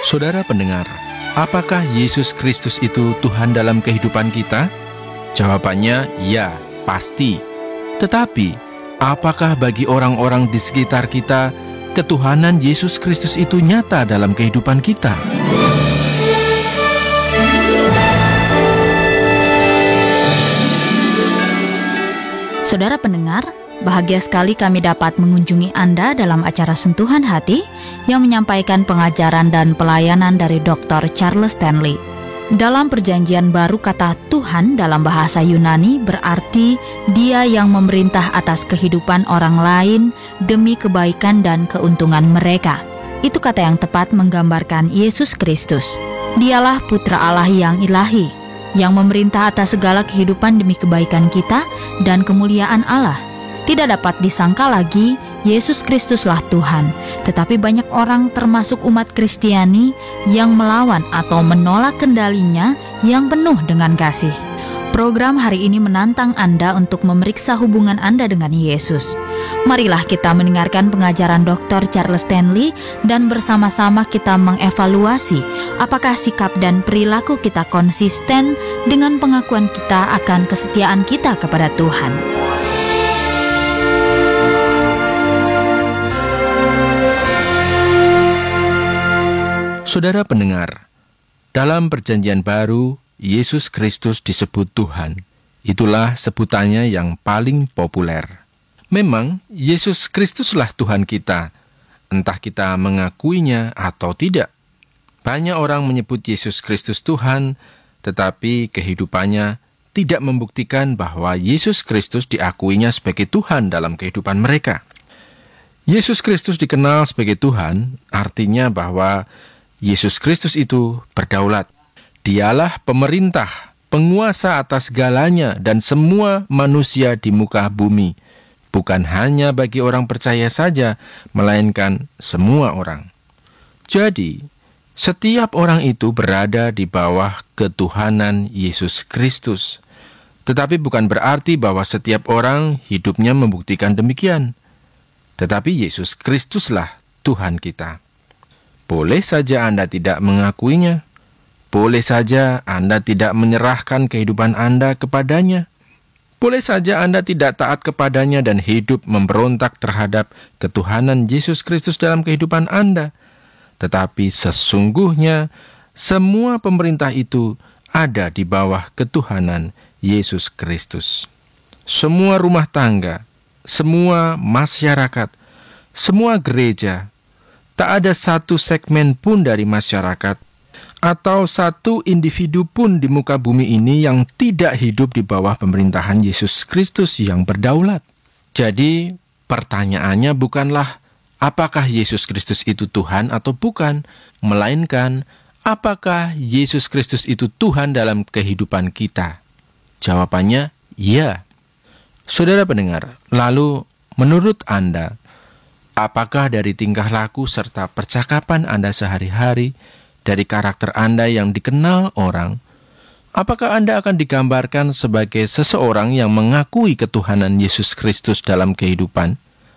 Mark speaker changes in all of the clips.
Speaker 1: Saudara pendengar, apakah Yesus Kristus itu Tuhan dalam kehidupan kita? Jawabannya ya, pasti. Tetapi, apakah bagi orang-orang di sekitar kita, ketuhanan Yesus Kristus itu nyata dalam kehidupan kita?
Speaker 2: Saudara pendengar, bahagia sekali kami dapat mengunjungi Anda dalam acara Sentuhan Hati yang menyampaikan pengajaran dan pelayanan dari Dr. Charles Stanley. Dalam Perjanjian Baru, kata Tuhan dalam bahasa Yunani berarti Dia yang memerintah atas kehidupan orang lain demi kebaikan dan keuntungan mereka. Itu kata yang tepat menggambarkan Yesus Kristus. Dialah Putra Allah yang ilahi, yang memerintah atas segala kehidupan demi kebaikan kita dan kemuliaan Allah. Tidak dapat disangka lagi Yesus Kristuslah Tuhan, tetapi banyak orang termasuk umat Kristiani yang melawan atau menolak kendalinya yang penuh dengan kasih. Program hari ini menantang Anda untuk memeriksa hubungan Anda dengan Yesus. Marilah kita mendengarkan pengajaran Dr. Charles Stanley dan bersama-sama kita mengevaluasi apakah sikap dan perilaku kita konsisten dengan pengakuan kita akan kesetiaan kita kepada Tuhan.
Speaker 1: Saudara pendengar, dalam Perjanjian Baru, Yesus Kristus disebut Tuhan. Itulah sebutannya yang paling populer. Memang, Yesus Kristuslah Tuhan kita, entah kita mengakuinya atau tidak. Banyak orang menyebut Yesus Kristus Tuhan, tetapi kehidupannya tidak membuktikan bahwa Yesus Kristus diakuinya sebagai Tuhan dalam kehidupan mereka. Yesus Kristus dikenal sebagai Tuhan, artinya bahwa Yesus Kristus itu berdaulat. Dialah pemerintah, penguasa atas segalanya dan semua manusia di muka bumi. Bukan hanya bagi orang percaya saja, melainkan semua orang. Jadi, setiap orang itu berada di bawah ketuhanan Yesus Kristus. Tetapi bukan berarti bahwa setiap orang hidupnya membuktikan demikian. Tetapi Yesus Kristuslah Tuhan kita. Boleh saja Anda tidak mengakuinya. Boleh saja Anda tidak menyerahkan kehidupan Anda kepadanya. Boleh saja Anda tidak taat kepadanya dan hidup memberontak terhadap ketuhanan Yesus Kristus dalam kehidupan Anda. Tetapi sesungguhnya semua pemerintah itu ada di bawah ketuhanan Yesus Kristus. Semua rumah tangga, semua masyarakat, semua gereja, tak ada satu segmen pun dari masyarakat atau satu individu pun di muka bumi ini yang tidak hidup di bawah pemerintahan Yesus Kristus yang berdaulat. Jadi, pertanyaannya bukanlah apakah Yesus Kristus itu Tuhan atau bukan, melainkan apakah Yesus Kristus itu Tuhan dalam kehidupan kita. Jawabannya, ya. Saudara pendengar, lalu menurut Anda, apakah dari tingkah laku serta percakapan Anda sehari-hari, dari karakter Anda yang dikenal orang, apakah Anda akan digambarkan sebagai seseorang yang mengakui ketuhanan Yesus Kristus dalam kehidupan?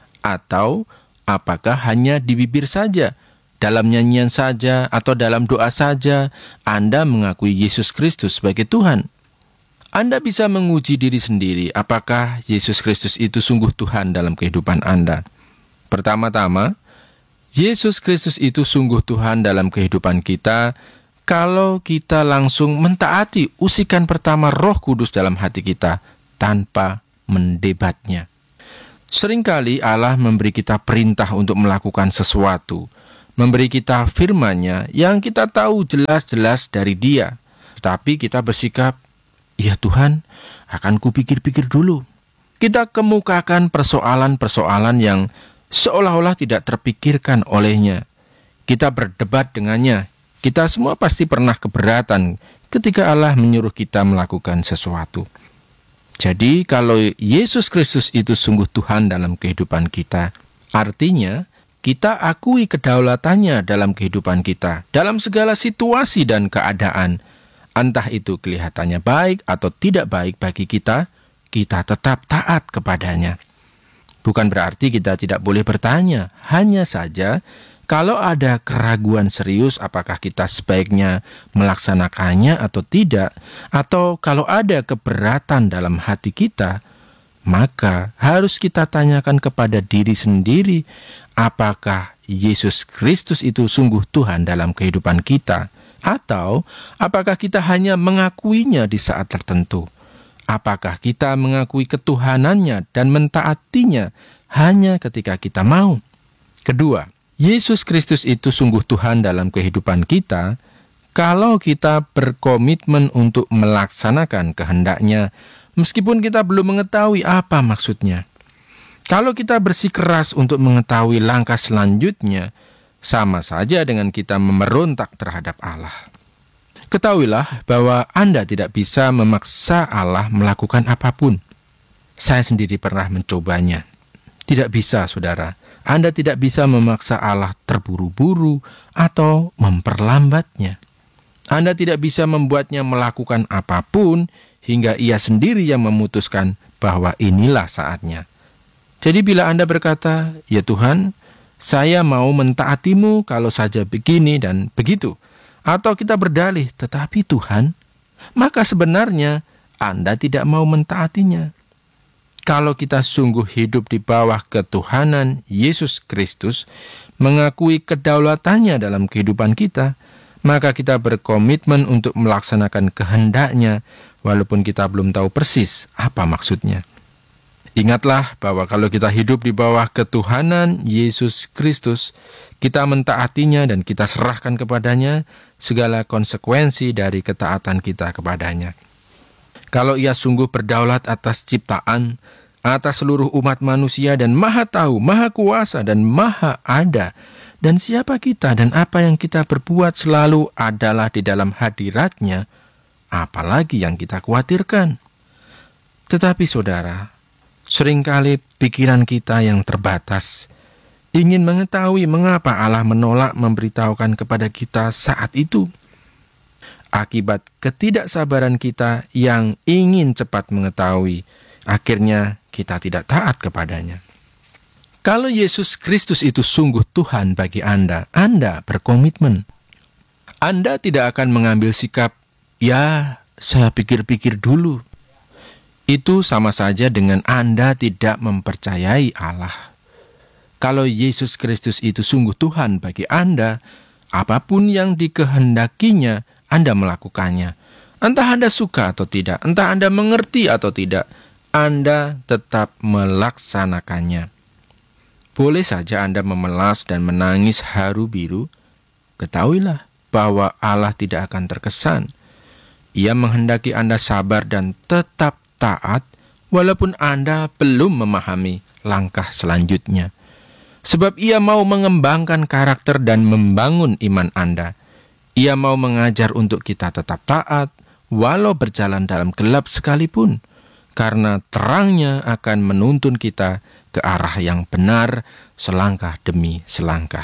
Speaker 1: Atau apakah hanya di bibir saja, dalam nyanyian saja, atau dalam doa saja, Anda mengakui Yesus Kristus sebagai Tuhan? Anda bisa menguji diri sendiri apakah Yesus Kristus itu sungguh Tuhan dalam kehidupan Anda. Pertama-tama, Yesus Kristus itu sungguh Tuhan dalam kehidupan kita kalau kita langsung mentaati usikan pertama Roh Kudus dalam hati kita tanpa mendebatnya. Seringkali Allah memberi kita perintah untuk melakukan sesuatu, memberi kita firman-Nya yang kita tahu jelas-jelas dari Dia. Tetapi kita bersikap, ya Tuhan, akan kupikir-pikir dulu. Kita kemukakan persoalan-persoalan yang seolah-olah tidak terpikirkan olehnya. Kita berdebat dengannya. Kita semua pasti pernah keberatan ketika Allah menyuruh kita melakukan sesuatu. Jadi, kalau Yesus Kristus itu sungguh Tuhan dalam kehidupan kita, artinya kita akui kedaulatannya dalam kehidupan kita, dalam segala situasi dan keadaan. Entah itu kelihatannya baik atau tidak baik bagi kita, kita tetap taat kepadanya. Bukan berarti kita tidak boleh bertanya, hanya saja Kalau ada keraguan serius apakah kita sebaiknya melaksanakannya atau tidak, atau kalau ada keberatan dalam hati kita, maka harus kita tanyakan kepada diri sendiri, apakah Yesus Kristus itu sungguh Tuhan dalam kehidupan kita, atau apakah kita hanya mengakuinya di saat tertentu? Apakah kita mengakui ketuhanannya dan mentaatinya hanya ketika kita mau? Kedua, Yesus Kristus itu sungguh Tuhan dalam kehidupan kita kalau kita berkomitmen untuk melaksanakan kehendak-Nya, meskipun kita belum mengetahui apa maksudnya. Kalau kita bersikeras untuk mengetahui langkah selanjutnya, sama saja dengan kita memberontak terhadap Allah. Ketahuilah bahwa Anda tidak bisa memaksa Allah melakukan apapun. Saya sendiri pernah mencobanya. Tidak bisa, saudara. Anda tidak bisa memaksa Allah terburu-buru atau memperlambatnya. Anda tidak bisa membuatnya melakukan apapun hingga ia sendiri yang memutuskan bahwa inilah saatnya. Jadi bila Anda berkata, "Ya Tuhan, saya mau mentaatimu kalau saja begini dan begitu," atau kita berdalih, "Tetapi Tuhan," maka sebenarnya Anda tidak mau mentaatinya. Kalau kita sungguh hidup di bawah ketuhanan Yesus Kristus, mengakui kedaulatannya dalam kehidupan kita, maka kita berkomitmen untuk melaksanakan kehendak-Nya, walaupun kita belum tahu persis apa maksudnya. Ingatlah bahwa kalau kita hidup di bawah ketuhanan Yesus Kristus, kita mentaatinya dan kita serahkan kepadanya segala konsekuensi dari ketaatan kita kepadanya. Kalau Ia sungguh berdaulat atas ciptaan, atas seluruh umat manusia dan maha tahu, maha kuasa dan maha ada, dan siapa kita dan apa yang kita berbuat selalu adalah di dalam hadirat-Nya, apalagi yang kita khawatirkan. Tetapi saudara, seringkali pikiran kita yang terbatas ingin mengetahui mengapa Allah menolak memberitahukan kepada kita saat itu. Akibat ketidaksabaran kita yang ingin cepat mengetahui, akhirnya kita tidak taat kepadanya. Kalau Yesus Kristus itu sungguh Tuhan bagi Anda, Anda berkomitmen. Anda tidak akan mengambil sikap, "Ya, saya pikir-pikir dulu." Itu sama saja dengan Anda tidak mempercayai Allah. Kalau Yesus Kristus itu sungguh Tuhan bagi Anda, apapun yang dikehendakinya, Anda melakukannya. Entah Anda suka atau tidak, entah Anda mengerti atau tidak, Anda tetap melaksanakannya. Boleh saja Anda memelas dan menangis haru biru, ketahuilah bahwa Allah tidak akan terkesan. Ia menghendaki Anda sabar dan tetap taat, walaupun Anda belum memahami langkah selanjutnya. Sebab Ia mau mengembangkan karakter dan membangun iman Anda. Ia mau mengajar untuk kita tetap taat, walau berjalan dalam gelap sekalipun, karena terangnya akan menuntun kita ke arah yang benar selangkah demi selangkah.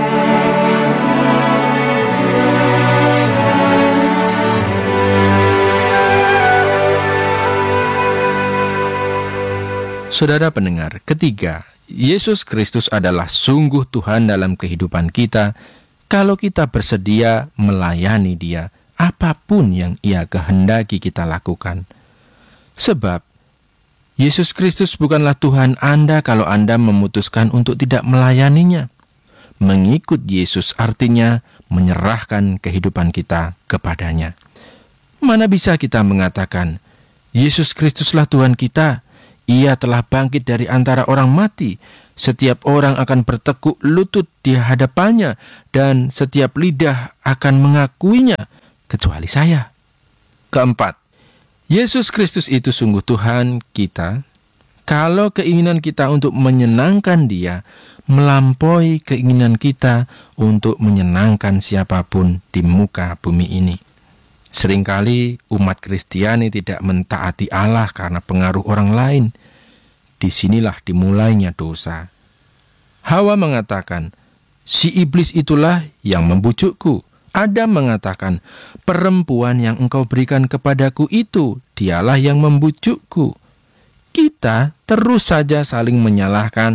Speaker 1: Saudara pendengar, ketiga, Yesus Kristus adalah sungguh Tuhan dalam kehidupan kita kalau kita bersedia melayani Dia, apapun yang Ia kehendaki kita lakukan. Sebab, Yesus Kristus bukanlah Tuhan Anda kalau Anda memutuskan untuk tidak melayaninya. Mengikut Yesus artinya menyerahkan kehidupan kita kepadanya. Mana bisa kita mengatakan, Yesus Kristuslah Tuhan kita, Ia telah bangkit dari antara orang mati. Setiap orang akan bertekuk lutut di hadapannya dan setiap lidah akan mengakuinya, kecuali saya. Keempat, Yesus Kristus itu sungguh Tuhan kita kalau keinginan kita untuk menyenangkan Dia melampaui keinginan kita untuk menyenangkan siapapun di muka bumi ini. Seringkali umat Kristiani tidak mentaati Allah karena pengaruh orang lain. Disinilah dimulainya dosa. Hawa mengatakan, "Si iblis itulah yang membujukku." Adam mengatakan, "Perempuan yang engkau berikan kepadaku itu, dialah yang membujukku." Kita terus saja saling menyalahkan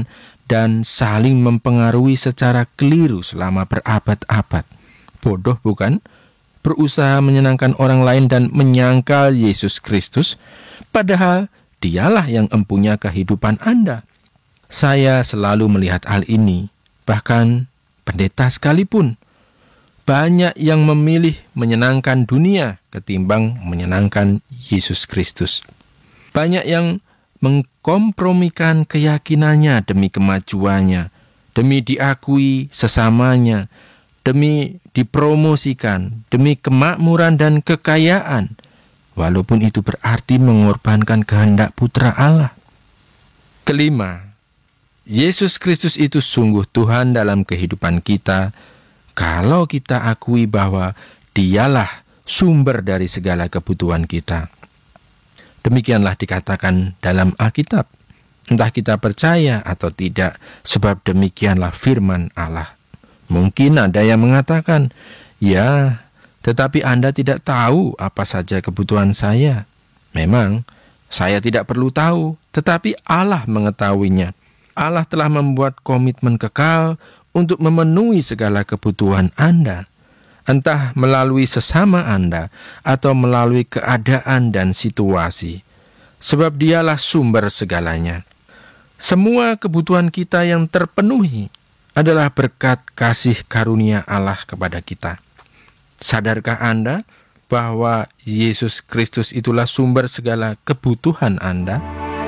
Speaker 1: dan saling mempengaruhi secara keliru selama berabad-abad. Bodoh bukan? Berusaha menyenangkan orang lain dan menyangkal Yesus Kristus, padahal Dialah yang empunya kehidupan Anda. Saya selalu melihat hal ini, bahkan pendeta sekalipun. Banyak yang memilih menyenangkan dunia ketimbang menyenangkan Yesus Kristus. Banyak yang mengkompromikan keyakinannya demi kemajuannya, demi diakui sesamanya, demi dipromosikan, demi kemakmuran dan kekayaan, walaupun itu berarti mengorbankan kehendak Putra Allah. Kelima, Yesus Kristus itu sungguh Tuhan dalam kehidupan kita kalau kita akui bahwa Dialah sumber dari segala kebutuhan kita. Demikianlah dikatakan dalam Alkitab, entah kita percaya atau tidak, sebab demikianlah firman Allah. Mungkin ada yang mengatakan, ya, tetapi Anda tidak tahu apa saja kebutuhan saya. Memang, saya tidak perlu tahu, tetapi Allah mengetahuinya. Allah telah membuat komitmen kekal untuk memenuhi segala kebutuhan Anda, entah melalui sesama Anda atau melalui keadaan dan situasi. Sebab Dialah sumber segalanya. Semua kebutuhan kita yang terpenuhi adalah berkat kasih karunia Allah kepada kita. Sadarkah Anda bahwa Yesus Kristus itulah sumber segala kebutuhan Anda?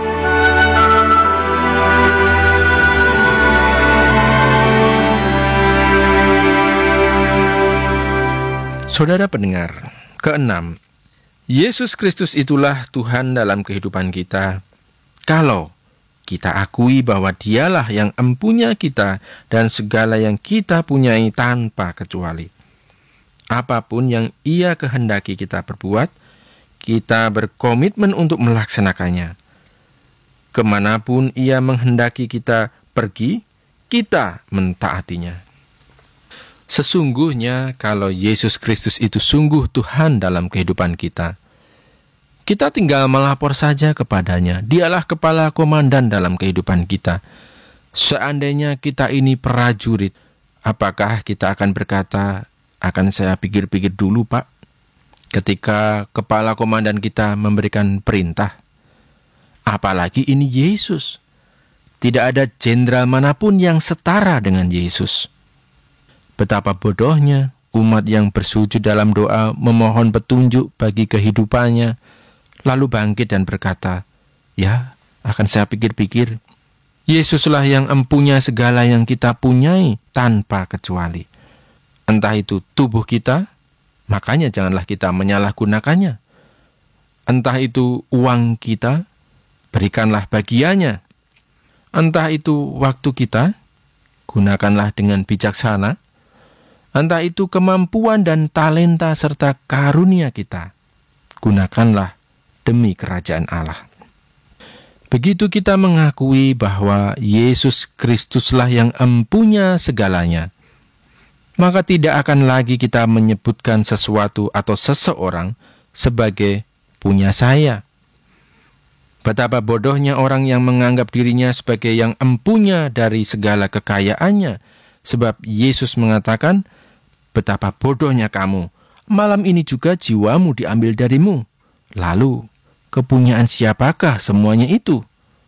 Speaker 1: Saudara pendengar, keenam, Yesus Kristus itulah Tuhan dalam kehidupan kita kalau kita akui bahwa Dialah yang empunya kita dan segala yang kita punyai tanpa kecuali. Apapun yang Ia kehendaki kita perbuat, kita berkomitmen untuk melaksanakannya. Kemanapun Ia menghendaki kita pergi, kita mentaatinya. Sesungguhnya kalau Yesus Kristus itu sungguh Tuhan dalam kehidupan kita, kita tinggal melapor saja kepadanya. Dialah kepala komandan dalam kehidupan kita. Seandainya kita ini prajurit, apakah kita akan berkata, akan saya pikir-pikir dulu Pak, ketika kepala komandan kita memberikan perintah? Apalagi ini Yesus. Tidak ada jenderal manapun yang setara dengan Yesus. Betapa bodohnya umat yang bersujud dalam doa memohon petunjuk bagi kehidupannya, lalu bangkit dan berkata, ya, akan saya pikir-pikir. Yesuslah yang empunya segala yang kita punyai tanpa kecuali. Entah itu tubuh kita, makanya janganlah kita menyalahgunakannya. Entah itu uang kita, berikanlah bagiannya. Entah itu waktu kita, gunakanlah dengan bijaksana. Entah itu kemampuan dan talenta serta karunia kita, gunakanlah demi kerajaan Allah. Begitu kita mengakui bahwa Yesus Kristuslah yang empunya segalanya, maka tidak akan lagi kita menyebutkan sesuatu atau seseorang sebagai punya saya. Betapa bodohnya orang yang menganggap dirinya sebagai yang empunya dari segala kekayaannya, sebab Yesus mengatakan, betapa bodohnya kamu, malam ini juga jiwamu diambil darimu. Lalu, kepunyaan siapakah semuanya itu?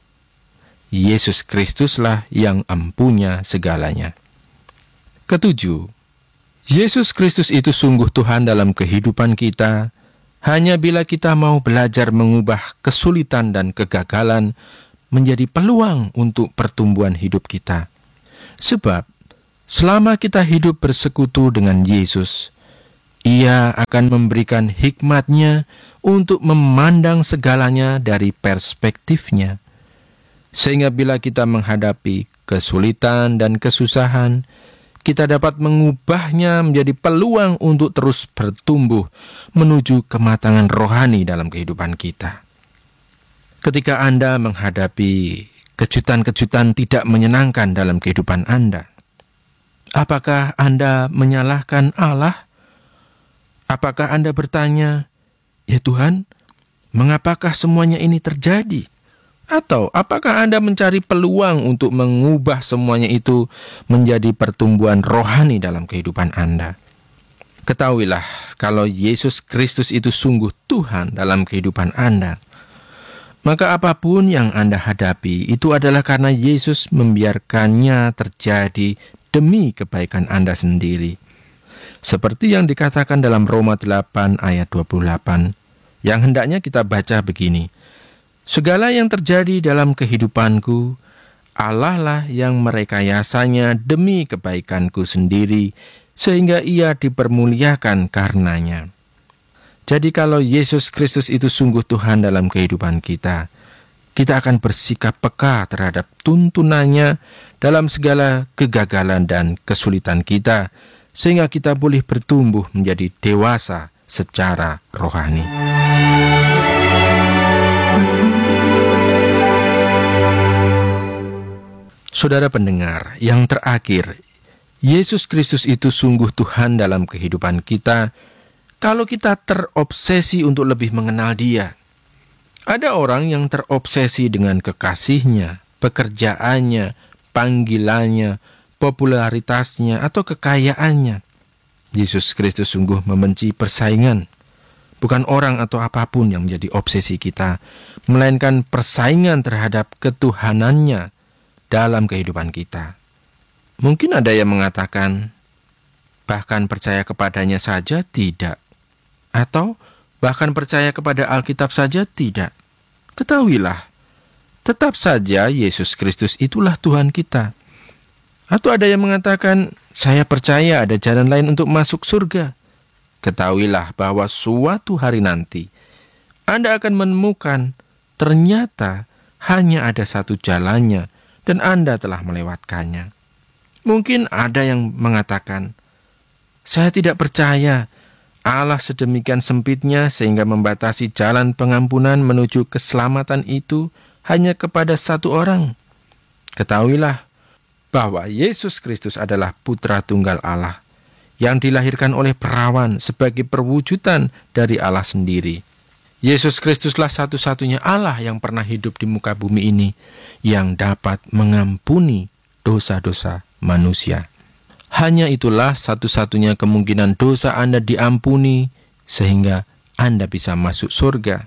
Speaker 1: Yesus Kristuslah yang empunya segalanya. Ketujuh, Yesus Kristus itu sungguh Tuhan dalam kehidupan kita, hanya bila kita mau belajar mengubah kesulitan dan kegagalan menjadi peluang untuk pertumbuhan hidup kita. Sebab, selama kita hidup bersekutu dengan Yesus, Ia akan memberikan hikmat-Nya untuk memandang segalanya dari perspektifnya. Sehingga bila kita menghadapi kesulitan dan kesusahan, kita dapat mengubahnya menjadi peluang untuk terus bertumbuh menuju kematangan rohani dalam kehidupan kita. Ketika Anda menghadapi kejutan-kejutan tidak menyenangkan dalam kehidupan Anda, apakah Anda menyalahkan Allah? Apakah Anda bertanya, ya Tuhan, mengapakah semuanya ini terjadi? Atau apakah Anda mencari peluang untuk mengubah semuanya itu menjadi pertumbuhan rohani dalam kehidupan Anda? Ketahuilah, kalau Yesus Kristus itu sungguh Tuhan dalam kehidupan Anda, maka apapun yang Anda hadapi itu adalah karena Yesus membiarkannya terjadi demi kebaikan Anda sendiri. Seperti yang dikatakan dalam Roma 8 ayat 28, yang hendaknya kita baca begini: segala yang terjadi dalam kehidupanku, Allah lah yang merekayasanya demi kebaikanku sendiri, sehingga Ia dipermuliakan karenanya. Jadi kalau Yesus Kristus itu sungguh Tuhan dalam kehidupan kita, kita akan bersikap peka terhadap tuntunannya dalam segala kegagalan dan kesulitan kita, sehingga kita boleh bertumbuh menjadi dewasa secara rohani. Saudara pendengar, yang terakhir, Yesus Kristus itu sungguh Tuhan dalam kehidupan kita kalau kita terobsesi untuk lebih mengenal Dia. Ada orang yang terobsesi dengan kekasihnya, pekerjaannya, panggilannya, popularitasnya, atau kekayaannya. Yesus Kristus sungguh membenci persaingan. Bukan orang atau apapun yang menjadi obsesi kita, melainkan persaingan terhadap ketuhanannya dalam kehidupan kita. Mungkin ada yang mengatakan, bahkan percaya kepadanya saja tidak. Atau bahkan percaya kepada Alkitab saja tidak. Ketahuilah, tetap saja Yesus Kristus itulah Tuhan kita. Atau ada yang mengatakan, saya percaya ada jalan lain untuk masuk surga. Ketahuilah bahwa suatu hari nanti, Anda akan menemukan ternyata hanya ada satu jalannya, dan Anda telah melewatkannya. Mungkin ada yang mengatakan, saya tidak percaya Allah sedemikian sempitnya sehingga membatasi jalan pengampunan menuju keselamatan itu hanya kepada satu orang. Ketahuilah bahwa Yesus Kristus adalah Putra Tunggal Allah yang dilahirkan oleh perawan sebagai perwujudan dari Allah sendiri. Yesus Kristuslah satu-satunya Allah yang pernah hidup di muka bumi ini yang dapat mengampuni dosa-dosa manusia. Hanya itulah satu-satunya kemungkinan dosa Anda diampuni sehingga Anda bisa masuk surga.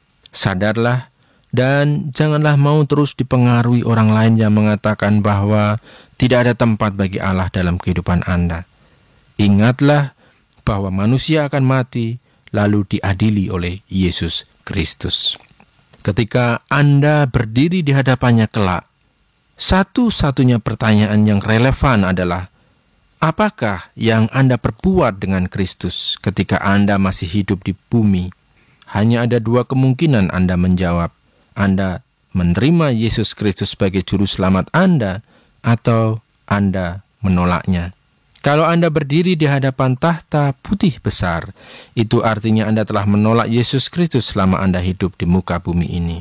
Speaker 1: Sadarlah dan janganlah mau terus dipengaruhi orang lain yang mengatakan bahwa tidak ada tempat bagi Allah dalam kehidupan Anda. Ingatlah bahwa manusia akan mati lalu diadili oleh Yesus Kristus. Ketika Anda berdiri di hadapannya kelak, satu-satunya pertanyaan yang relevan adalah, apakah yang Anda perbuat dengan Kristus ketika Anda masih hidup di bumi? Hanya ada dua kemungkinan Anda menjawab. Anda menerima Yesus Kristus sebagai juru selamat Anda, atau Anda menolaknya. Kalau Anda berdiri di hadapan tahta putih besar, itu artinya Anda telah menolak Yesus Kristus selama Anda hidup di muka bumi ini.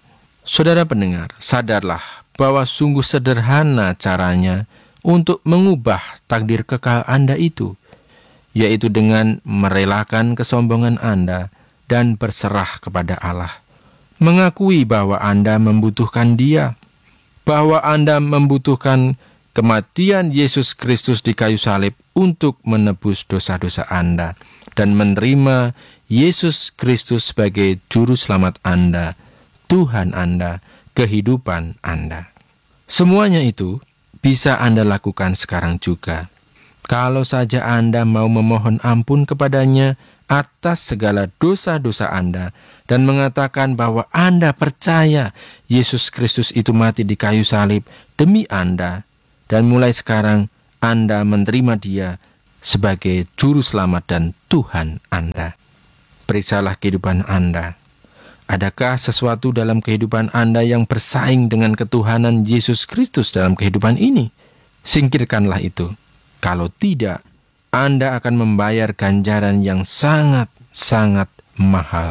Speaker 1: Saudara pendengar, sadarlah bahwa sungguh sederhana caranya untuk mengubah takdir kekal Anda itu, yaitu dengan merelakan kesombongan Anda dan berserah kepada Allah. Mengakui bahwa Anda membutuhkan Dia, bahwa Anda membutuhkan kematian Yesus Kristus di kayu salib untuk menebus dosa-dosa Anda, dan menerima Yesus Kristus sebagai juru selamat Anda, Tuhan Anda, kehidupan Anda. Semuanya itu bisa Anda lakukan sekarang juga. Kalau saja Anda mau memohon ampun kepadanya atas segala dosa-dosa Anda, dan mengatakan bahwa Anda percaya Yesus Kristus itu mati di kayu salib demi Anda, dan mulai sekarang Anda menerima Dia sebagai juru selamat dan Tuhan Anda. Periksalah kehidupan Anda. Adakah sesuatu dalam kehidupan Anda yang bersaing dengan ketuhanan Yesus Kristus dalam kehidupan ini? Singkirkanlah itu. Kalau tidak, Anda akan membayar ganjaran yang sangat-sangat mahal.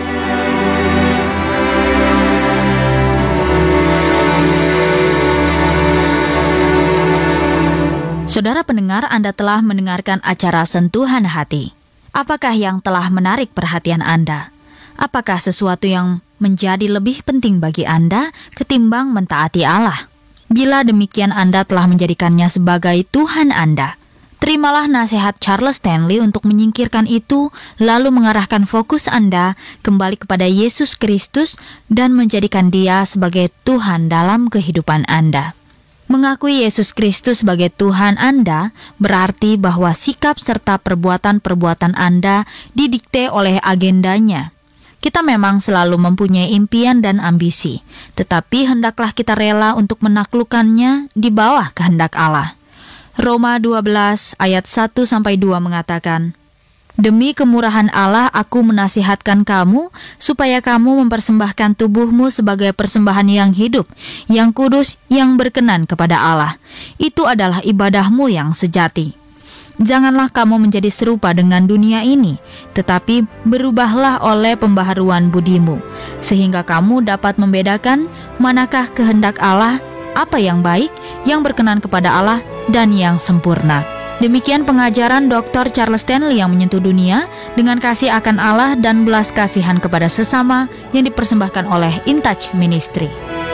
Speaker 2: Saudara pendengar, Anda telah mendengarkan acara Sentuhan Hati. Apakah yang telah menarik perhatian Anda? Apakah sesuatu yang menjadi lebih penting bagi Anda ketimbang mentaati Allah? Bila demikian Anda telah menjadikannya sebagai Tuhan Anda, terimalah nasihat Charles Stanley untuk menyingkirkan itu, lalu mengarahkan fokus Anda kembali kepada Yesus Kristus dan menjadikan Dia sebagai Tuhan dalam kehidupan Anda. Mengakui Yesus Kristus sebagai Tuhan Anda berarti bahwa sikap serta perbuatan-perbuatan Anda didikte oleh agendanya. Kita memang selalu mempunyai impian dan ambisi, tetapi hendaklah kita rela untuk menaklukkannya di bawah kehendak Allah. Roma 12 ayat 1-2 mengatakan, "Demi kemurahan Allah aku menasihatkan kamu, supaya kamu mempersembahkan tubuhmu sebagai persembahan yang hidup, yang kudus, yang berkenan kepada Allah. Itu adalah ibadahmu yang sejati. Janganlah kamu menjadi serupa dengan dunia ini, tetapi berubahlah oleh pembaharuan budimu, sehingga kamu dapat membedakan manakah kehendak Allah, apa yang baik, yang berkenan kepada Allah, dan yang sempurna." Demikian pengajaran Dr. Charles Stanley yang menyentuh dunia dengan kasih akan Allah dan belas kasihan kepada sesama yang dipersembahkan oleh In Touch Ministry.